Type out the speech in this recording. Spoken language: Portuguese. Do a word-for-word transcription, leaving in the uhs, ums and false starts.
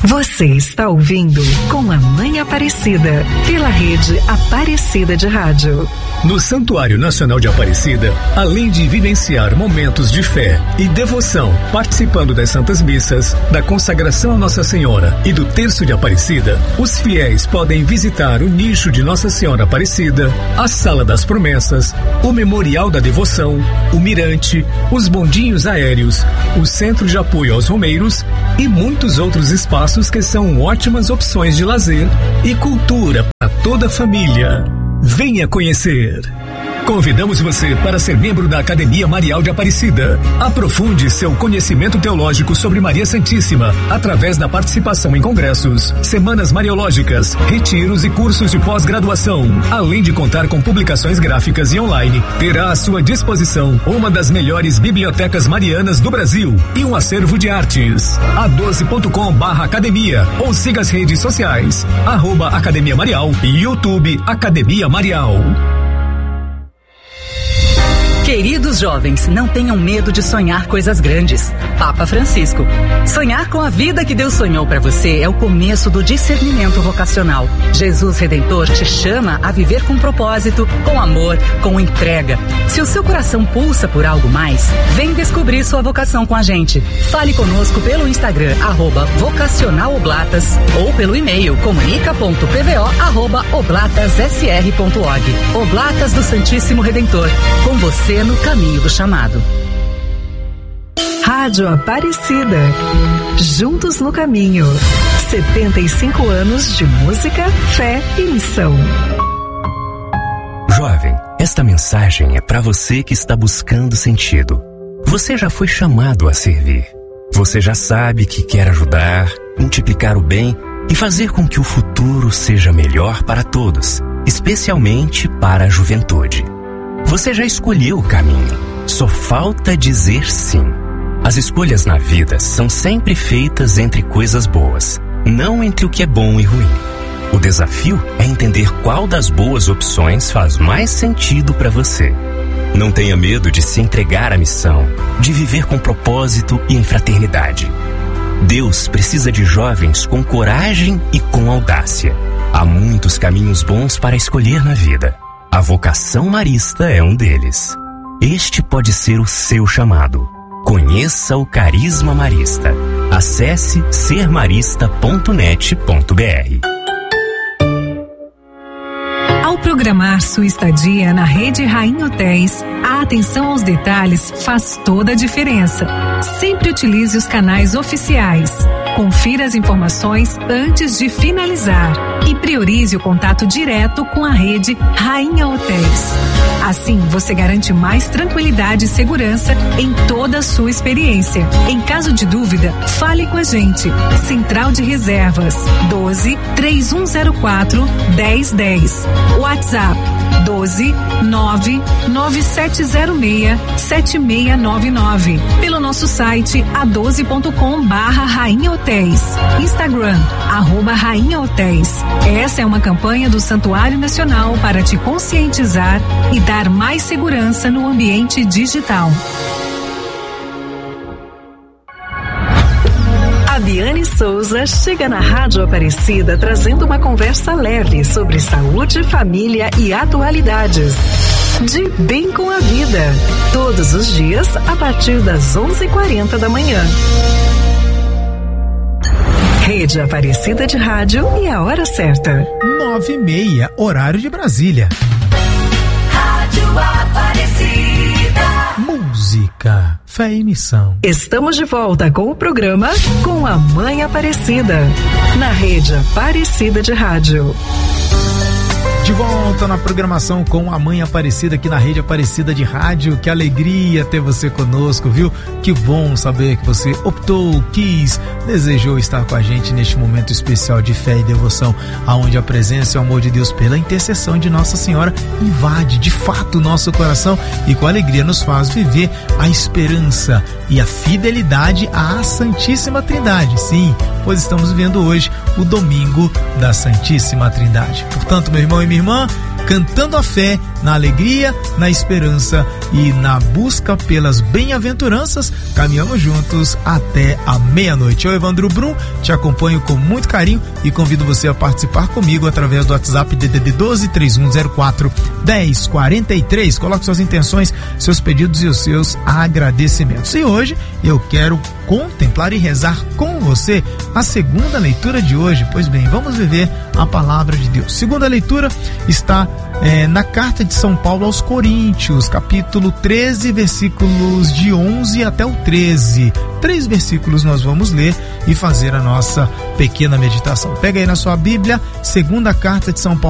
Você está ouvindo Com a Mãe Aparecida, pela rede Aparecida de Rádio. No Santuário Nacional de Aparecida, além de vivenciar momentos de fé e devoção, participando das Santas Missas, da consagração a Nossa Senhora e do Terço de Aparecida, os fiéis podem visitar o nicho de Nossa Senhora Aparecida, a Sala das Promessas, o Memorial da Devoção, o Mirante, os bondinhos aéreos, o Centro de Apoio aos Romeiros e muitos outros espaços que são ótimas opções de lazer e cultura para toda a família. Venha conhecer! Convidamos você para ser membro da Academia Marial de Aparecida. Aprofunde seu conhecimento teológico sobre Maria Santíssima através da participação em congressos, semanas mariológicas, retiros e cursos de pós-graduação. Além de contar com publicações gráficas e online, terá à sua disposição uma das melhores bibliotecas marianas do Brasil e um acervo de artes. a doze ponto com barra academia ou siga as redes sociais, arroba Academia Marial e YouTube Academia Marial. Queridos jovens, não tenham medo de sonhar coisas grandes. Papa Francisco. Sonhar com a vida que Deus sonhou para você é o começo do discernimento vocacional. Jesus Redentor te chama a viver com propósito, com amor, com entrega. Se o seu coração pulsa por algo mais, vem descobrir sua vocação com a gente. Fale conosco pelo Instagram, arroba vocacionaloblatas, ou pelo e-mail comunica ponto p v o arroba oblatas s r ponto org. Oblatas do Santíssimo Redentor. Com você no caminho do chamado. Rádio Aparecida. Juntos no caminho. setenta e cinco anos de música, fé e missão. Jovem, esta mensagem é para você que está buscando sentido. Você já foi chamado a servir. Você já sabe que quer ajudar, multiplicar o bem e fazer com que o futuro seja melhor para todos, especialmente para a juventude. Você já escolheu o caminho, só falta dizer sim. As escolhas na vida são sempre feitas entre coisas boas, não entre o que é bom e ruim. O desafio é entender qual das boas opções faz mais sentido para você. Não tenha medo de se entregar à missão, de viver com propósito e em fraternidade. Deus precisa de jovens com coragem e com audácia. Há muitos caminhos bons para escolher na vida. A vocação marista é um deles. Este pode ser o seu chamado. Conheça o Carisma Marista. Acesse ser marista ponto net ponto b r. Ao programar sua estadia na rede Rainha Hotéis, a atenção aos detalhes faz toda a diferença. Sempre utilize os canais oficiais. Confira as informações antes de finalizar e priorize o contato direto com a rede Rainha Hotéis. Assim, você garante mais tranquilidade e segurança em toda a sua experiência. Em caso de dúvida, fale com a gente. Central de Reservas doze, três um zero quatro, dez dez. WhatsApp doze, nove, nove sete zero seis, sete seis nove nove. Pelo nosso site a doze ponto com barra Rainha Hotéis. Instagram, arroba Rainha Hotéis. Essa é uma campanha do Santuário Nacional para te conscientizar e dar mais segurança no ambiente digital. A Biane Souza chega na Rádio Aparecida trazendo uma conversa leve sobre saúde, família e atualidades. De Bem com a Vida, todos os dias a partir das onze e quarenta da manhã. Rede Aparecida de Rádio e a hora certa. Nove e meia, horário de Brasília. Rádio Aparecida. Música, fé e missão. Estamos de volta com o programa Com a Mãe Aparecida, na Rede Aparecida de Rádio. De volta na programação com a Mãe Aparecida aqui na Rede Aparecida de Rádio. Que alegria ter você conosco, viu? Que bom saber que você optou, quis, desejou estar com a gente neste momento especial de fé e devoção, aonde a presença e o amor de Deus pela intercessão de Nossa Senhora invade de fato o nosso coração e com alegria nos faz viver a esperança e a fidelidade à Santíssima Trindade. Sim, pois estamos vivendo hoje o domingo da Santíssima Trindade. Portanto, meu irmão e minha irmã, cantando a fé, na alegria, na esperança e na busca pelas bem-aventuranças. Caminhamos juntos até a meia-noite. Eu, Evandro Brum, te acompanho com muito carinho e convido você a participar comigo através do WhatsApp D D D doze, três um zero quatro, um zero quatro três. Coloque suas intenções, seus pedidos e os seus agradecimentos. E hoje eu quero contemplar e rezar com você a segunda leitura de hoje. Pois bem, vamos viver a palavra de Deus. Segunda leitura está é, na carta de São Paulo aos Coríntios, capítulo treze, versículos de onze até o treze. Três versículos nós vamos ler e fazer a nossa pequena meditação. Pega aí na sua Bíblia, segunda carta de São Paulo